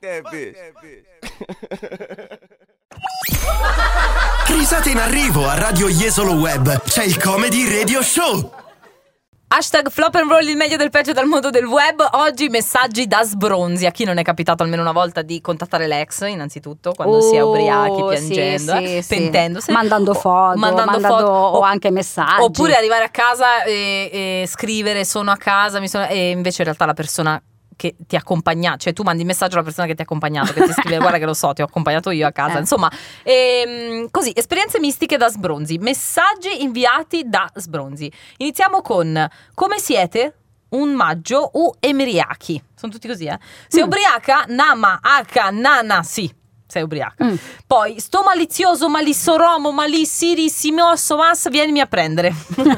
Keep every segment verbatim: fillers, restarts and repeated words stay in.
Risate in arrivo a Radio Jesolo Web. C'è il Comedy Radio Show. Hashtag flop and roll, il meglio del peggio dal mondo del web. Oggi messaggi da sbronzi. A chi non è capitato almeno una volta di contattare l'ex, innanzitutto, quando oh, si è ubriachi, piangendo, sì, eh, sì, pentendosi, sì. mandando foto, mandando, mandando foto o anche messaggi. Oppure arrivare a casa e, e scrivere sono a casa, mi sono, e invece in realtà la persona che ti ha accompagnato, cioè tu mandi il messaggio alla persona che ti ha accompagnato, che ti scrive guarda che lo so, ti ho accompagnato io a casa, eh. insomma, ehm, così, esperienze mistiche da sbronzi, messaggi inviati da sbronzi. Iniziamo con: come siete? Un maggio u emiriachi. Sono tutti così, eh? Sei mm. ubriaca? Nama, H, nana, sì. Sei ubriaca. Mm. Poi, sto malizioso, malissoromo, malissirissimo, mas, vienimi a prendere.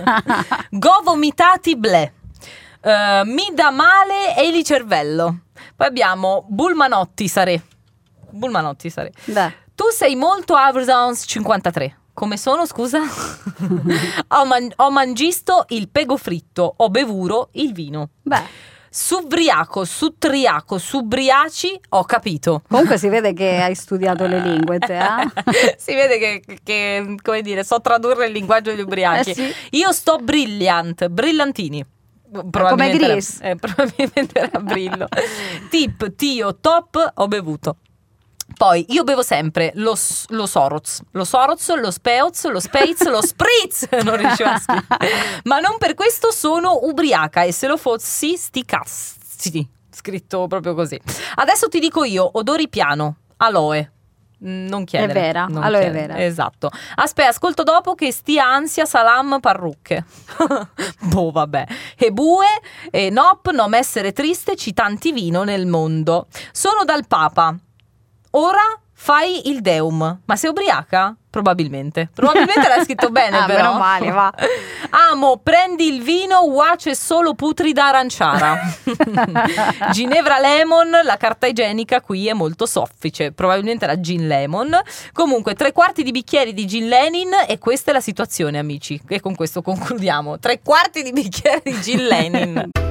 Go vomitati ble. Uh, mi dà male e li cervello. Poi abbiamo Bulmanotti sare. Bulmanotti sare. Beh. Tu sei molto Avrzans cinquantatré. Come sono, scusa? ho, man- ho mangisto il pego fritto, ho bevuro il vino. Beh. Subriaco, sutriaco, subriaci, ho capito. Comunque si vede che hai studiato le lingue te, eh? Si vede che, che, come dire, so tradurre il linguaggio degli ubriachi. Eh sì. Io sto brilliant, brillantini. Come Gris. Era, eh, probabilmente era brillo. Tip, tio, top, ho bevuto. Poi io bevo sempre lo, lo Soroz, lo Soroz, lo Speoz, lo Speiz, lo Spritz. Non riuscivo a scrivere. Ma non per questo sono ubriaca, e se lo fossi sti cazzi. Scritto proprio così. Adesso ti dico io, odori piano, aloe. Non chiedere. È vera, non allora chiedere. è vera. Aspetta, aspetta, ascolto dopo che stia ansia salam parrucche. Boh, vabbè. E bue, e nop, non essere triste, ci tanti vino nel mondo. Sono dal Papa. Ora fai il deum. Ma sei ubriaca? Probabilmente. Probabilmente l'hai scritto bene, ah, però. Meno male, va. Amo, prendi il vino, qua c'è solo putrida aranciara. Ginevra Lemon, la carta igienica qui è molto soffice. Probabilmente era Gin Lemon. Comunque, tre quarti di bicchieri di Gin Lenin, e questa è la situazione, amici. E con questo concludiamo. Tre quarti di bicchieri di Gin Lenin.